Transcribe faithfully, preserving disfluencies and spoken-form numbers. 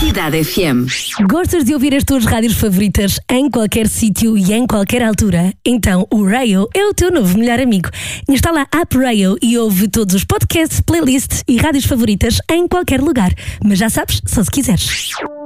Cidade F M. Gostas de ouvir as tuas rádios favoritas em qualquer sítio e em qualquer altura? Então o Rayo é o teu novo melhor amigo. Instala a app Rayo e ouve todos os podcasts, playlists e rádios favoritas em qualquer lugar. Mas já sabes, só se quiseres.